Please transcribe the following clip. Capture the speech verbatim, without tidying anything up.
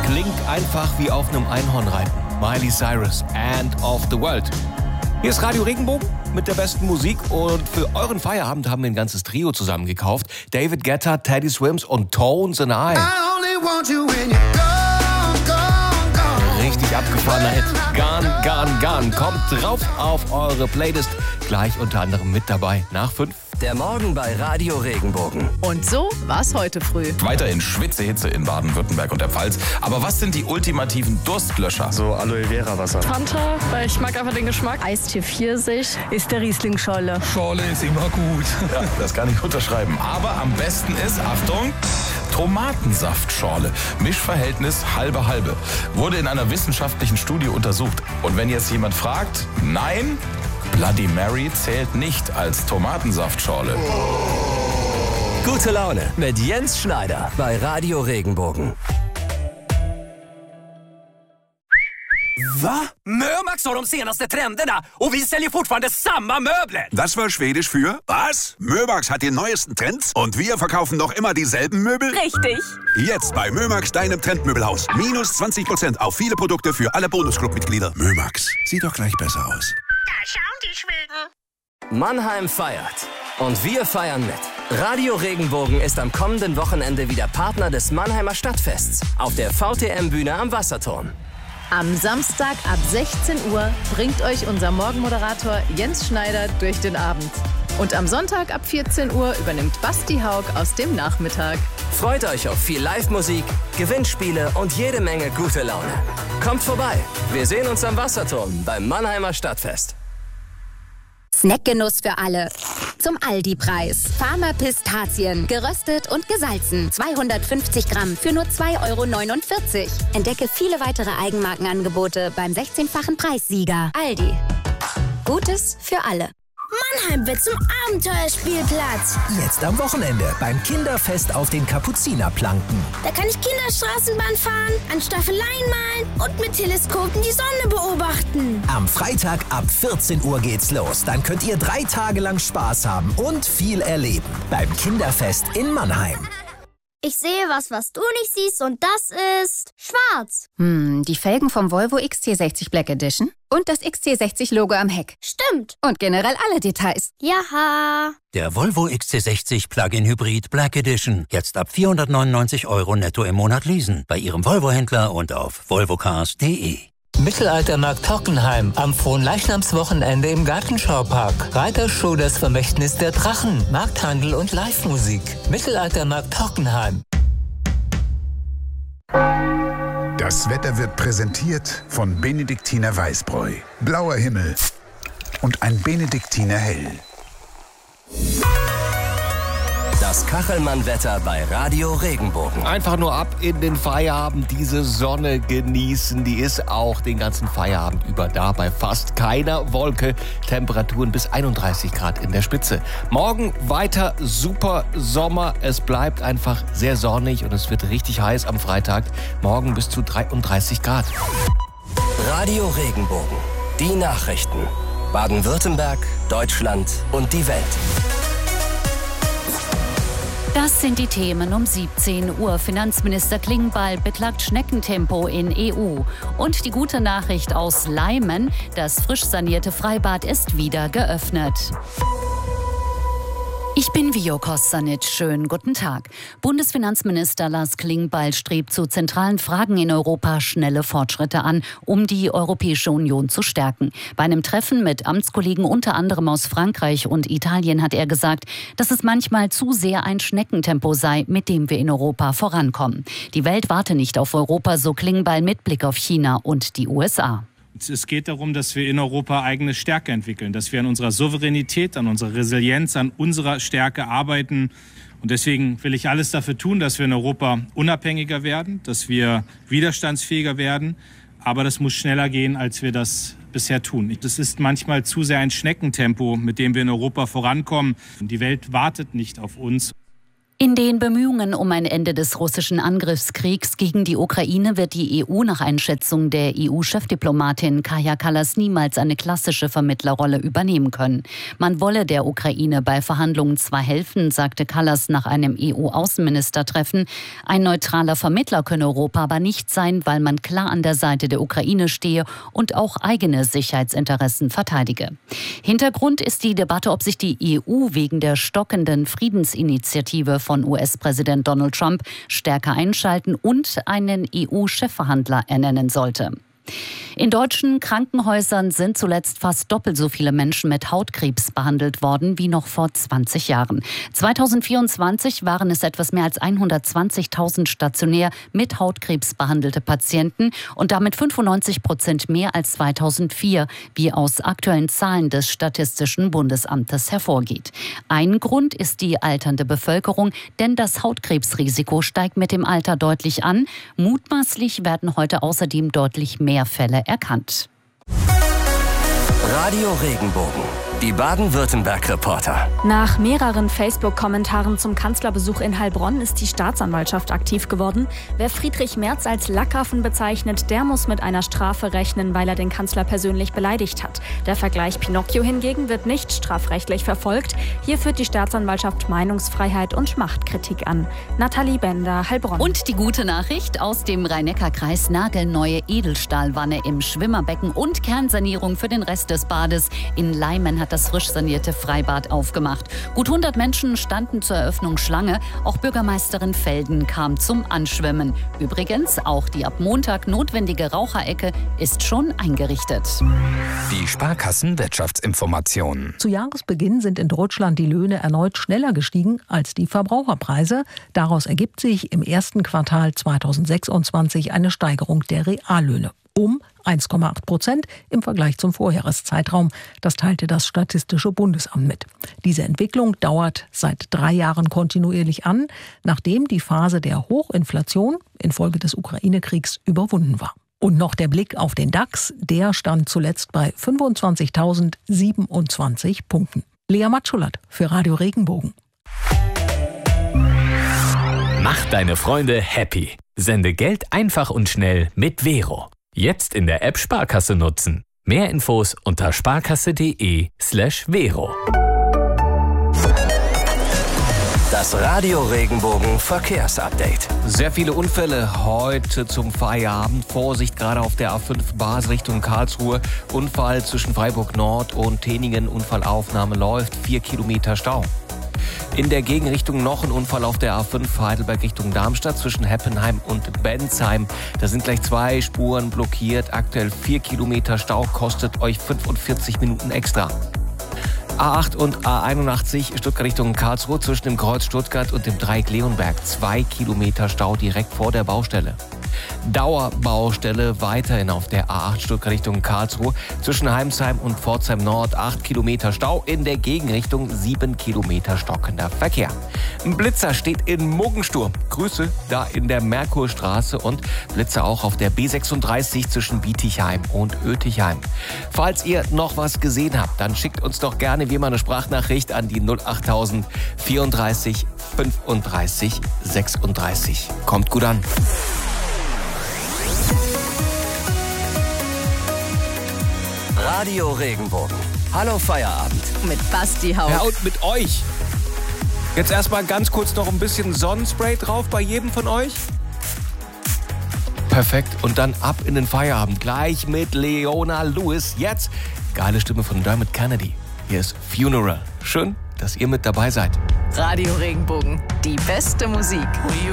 klingt einfach wie auf einem Einhorn reiten. Miley Cyrus, End of the World. Hier ist Radio Regenbogen mit der besten Musik und für euren Feierabend haben wir ein ganzes Trio zusammengekauft. David Guetta, Teddy Swims und Tones and I. Richtig abgefahrener Hit. Gone, Gone, Gone. Kommt drauf auf eure Playlist. Gleich unter anderem mit dabei. Nach fünf. Der Morgen bei Radio Regenbogen. Und so war's heute früh. Weiterhin Schwitzehitze in Baden-Württemberg und der Pfalz. Aber was sind die ultimativen Durstlöscher? So Aloe Vera Wasser. Fanta, weil ich mag einfach den Geschmack. Eistee Pfirsich ist der Riesling-Scholle. Schorle ist immer gut. Ja, das kann ich unterschreiben. Aber am besten ist, Achtung, Tomatensaftschorle. Mischverhältnis halbe halbe. Wurde in einer wissenschaftlichen Studie untersucht. Und wenn jetzt jemand fragt, nein, Bloody Mary zählt nicht als Tomatensaftschorle. Gute Laune mit Jens Schneider bei Radio Regenbogen. Va? Mömax har de senaste trenderna och vi säljer fortfarande samma möbler. Das war Schwedisch für was? Mömax hat die neuesten Trends und wir verkaufen noch immer dieselben Möbel? Richtig. Jetzt bei Mömax, deinem Trendmöbelhaus. Minus zwanzig Prozent auf viele Produkte für alle Bonusclub-Mitglieder. Mömax, sieht doch gleich besser aus. Da schauen die Schweden. Mannheim feiert. Und wir feiern mit. Radio Regenbogen ist am kommenden Wochenende wieder Partner des Mannheimer Stadtfests auf der V T M-Bühne am Wasserturm. Am Samstag ab sechzehn Uhr bringt euch unser Morgenmoderator Jens Schneider durch den Abend. Und am Sonntag ab vierzehn Uhr übernimmt Basti Haug aus dem Nachmittag. Freut euch auf viel Live-Musik, Gewinnspiele und jede Menge gute Laune. Kommt vorbei. Wir sehen uns am Wasserturm beim Mannheimer Stadtfest. Snackgenuss für alle. Zum Aldi-Preis. Farmer Pistazien. Geröstet und gesalzen. zweihundertfünfzig Gramm für nur zwei Euro neunundvierzig. Entdecke viele weitere Eigenmarkenangebote beim sechzehnfachen Preissieger. Aldi. Gutes für alle. Mannheim wird zum Abenteuerspielplatz. Jetzt am Wochenende beim Kinderfest auf den Kapuzinerplanken. Da kann ich Kinderstraßenbahn fahren, an Staffeleien malen und mit Teleskopen die Sonne beobachten. Am Freitag ab vierzehn Uhr geht's los. Dann könnt ihr drei Tage lang Spaß haben und viel erleben. Beim Kinderfest in Mannheim. Ich sehe was, was du nicht siehst, und das ist schwarz. Hm, die Felgen vom Volvo X C sechzig Black Edition und das X C sechzig Logo am Heck. Stimmt. Und generell alle Details. Jaha. Der Volvo X C sechzig Plug-in Hybrid Black Edition. Jetzt ab vierhundertneunundneunzig Euro netto im Monat leasen. Bei Ihrem Volvo-Händler und auf volvocars punkt de. Mittelaltermarkt Hockenheim am Fronleichnamswochenende im Gartenschaupark. Reitershow Das Vermächtnis der Drachen, Markthandel und Live-Musik. Mittelaltermarkt Hockenheim. Das Wetter wird präsentiert von Benediktiner Weißbräu. Blauer Himmel und ein Benediktiner Hell. Das Kachelmann-Wetter bei Radio Regenbogen. Einfach nur ab in den Feierabend, diese Sonne genießen. Die ist auch den ganzen Feierabend über da, bei fast keiner Wolke. Temperaturen bis einunddreißig Grad in der Spitze. Morgen weiter super Sommer. Es bleibt einfach sehr sonnig und es wird richtig heiß am Freitag. Morgen bis zu dreiunddreißig Grad. Radio Regenbogen. Die Nachrichten. Baden-Württemberg, Deutschland und die Welt. Das sind die Themen um siebzehn Uhr. Finanzminister Klingbeil beklagt Schneckentempo in E U. Und die gute Nachricht aus Leimen: Das frisch sanierte Freibad ist wieder geöffnet. Ich bin Vio Kostanic. Schönen guten Tag. Bundesfinanzminister Lars Klingbeil strebt zu zentralen Fragen in Europa schnelle Fortschritte an, um die Europäische Union zu stärken. Bei einem Treffen mit Amtskollegen unter anderem aus Frankreich und Italien hat er gesagt, dass es manchmal zu sehr ein Schneckentempo sei, mit dem wir in Europa vorankommen. Die Welt warte nicht auf Europa, so Klingbeil mit Blick auf China und die U S A. Es geht darum, dass wir in Europa eigene Stärke entwickeln, dass wir an unserer Souveränität, an unserer Resilienz, an unserer Stärke arbeiten. Und deswegen will ich alles dafür tun, dass wir in Europa unabhängiger werden, dass wir widerstandsfähiger werden. Aber das muss schneller gehen, als wir das bisher tun. Das ist manchmal zu sehr ein Schneckentempo, mit dem wir in Europa vorankommen. Die Welt wartet nicht auf uns. In den Bemühungen um ein Ende des russischen Angriffskriegs gegen die Ukraine wird die E U nach Einschätzung der E U-Chefdiplomatin Kaja Kallas niemals eine klassische Vermittlerrolle übernehmen können. Man wolle der Ukraine bei Verhandlungen zwar helfen, sagte Kallas nach einem E U-Außenministertreffen. Ein neutraler Vermittler könne Europa aber nicht sein, weil man klar an der Seite der Ukraine stehe und auch eigene Sicherheitsinteressen verteidige. Hintergrund ist die Debatte, ob sich die E U wegen der stockenden Friedensinitiative von U S-Präsident Donald Trump stärker einschalten und einen E U-Chefverhandler ernennen sollte. In deutschen Krankenhäusern sind zuletzt fast doppelt so viele Menschen mit Hautkrebs behandelt worden wie noch vor zwanzig Jahren. zweitausendvierundzwanzig waren es etwas mehr als hundertzwanzigtausend stationär mit Hautkrebs behandelte Patienten und damit fünfundneunzig Prozent mehr als zweitausendvier, wie aus aktuellen Zahlen des Statistischen Bundesamtes hervorgeht. Ein Grund ist die alternde Bevölkerung, denn das Hautkrebsrisiko steigt mit dem Alter deutlich an. Mutmaßlich werden heute außerdem deutlich mehr Fälle erkannt. Radio Regenbogen, die Baden-Württemberg-Reporter. Nach mehreren Facebook-Kommentaren zum Kanzlerbesuch in Heilbronn ist die Staatsanwaltschaft aktiv geworden. Wer Friedrich Merz als Lackaffen bezeichnet, der muss mit einer Strafe rechnen, weil er den Kanzler persönlich beleidigt hat. Der Vergleich Pinocchio hingegen wird nicht strafrechtlich verfolgt. Hier führt die Staatsanwaltschaft Meinungsfreiheit und Machtkritik an. Nathalie Bender, Heilbronn. Und die gute Nachricht aus dem Rhein-Neckar-Kreis: nagelneue Edelstahlwanne im Schwimmerbecken und Kernsanierung für den Rest des Bades. In Leimen hat das frisch sanierte Freibad aufgemacht. Gut hundert Menschen standen zur Eröffnung Schlange. Auch Bürgermeisterin Felden kam zum Anschwimmen. Übrigens, auch die ab Montag notwendige Raucherecke ist schon eingerichtet. Die Sparkassen-Wirtschaftsinformationen. Zu Jahresbeginn sind in Deutschland die Löhne erneut schneller gestiegen als die Verbraucherpreise. Daraus ergibt sich im ersten Quartal zweitausendsechsundzwanzig eine Steigerung der Reallöhne um eins Komma acht Prozent im Vergleich zum Vorjahreszeitraum. Das teilte das Statistische Bundesamt mit. Diese Entwicklung dauert seit drei Jahren kontinuierlich an, nachdem die Phase der Hochinflation infolge des Ukraine-Kriegs überwunden war. Und noch der Blick auf den DAX, der stand zuletzt bei fünfundzwanzigtausendsiebenundzwanzig Punkten. Lea Matschulat für Radio Regenbogen. Mach deine Freunde happy. Sende Geld einfach und schnell mit Vero. Jetzt in der App Sparkasse nutzen. Mehr Infos unter sparkasse.de slash Vero. Das Radio Regenbogen Verkehrsupdate. Sehr viele Unfälle heute zum Feierabend. Vorsicht gerade auf der A fünf Bas Richtung Karlsruhe. Unfall zwischen Freiburg Nord und Teningen. Unfallaufnahme läuft. Vier Kilometer Stau. In der Gegenrichtung noch ein Unfall auf der A fünf Heidelberg Richtung Darmstadt zwischen Heppenheim und Bensheim. Da sind gleich zwei Spuren blockiert. Aktuell vier Kilometer Stau, kostet euch fünfundvierzig Minuten extra. A acht und A einundachtzig Stuttgart Richtung Karlsruhe zwischen dem Kreuz Stuttgart und dem Dreieck Leonberg. Zwei Kilometer Stau direkt vor der Baustelle. Dauerbaustelle weiterhin auf der A acht Stuttgart Richtung Karlsruhe zwischen Heimsheim und Pforzheim Nord. acht Kilometer Stau, in der Gegenrichtung sieben Kilometer stockender Verkehr. Ein Blitzer steht in Muggensturm. Grüße da in der Merkurstraße und Blitzer auch auf der B sechsunddreißig zwischen Bietigheim und Oetichheim. Falls ihr noch was gesehen habt, dann schickt uns doch gerne wie immer eine Sprachnachricht an die null achttausend vierunddreißig fünfunddreißig sechsunddreißig. Kommt gut an. Radio Regenbogen. Hallo Feierabend. Mit Basti Haupt. Ja, und mit euch. Jetzt erstmal ganz kurz noch ein bisschen Sonnenspray drauf bei jedem von euch. Perfekt. Und dann ab in den Feierabend. Gleich mit Leona Lewis. Jetzt geile Stimme von Dermot Kennedy. Hier ist Funeral. Schön, dass ihr mit dabei seid. Radio Regenbogen. Die beste Musik.